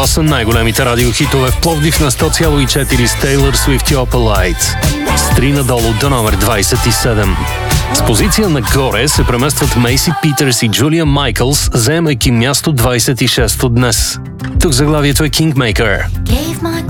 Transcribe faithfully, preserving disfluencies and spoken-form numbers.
са най-големите радиохитове в Пловдив на сто цяло и четири с Taylor Swift и Opal Light. С три надолу до номер двадесет и седем. С позиция нагоре се преместват Мейси Питърс и Джулия Майкълс, заемайки място двадесет и шесто днес. Тук заглавието е Kingmaker.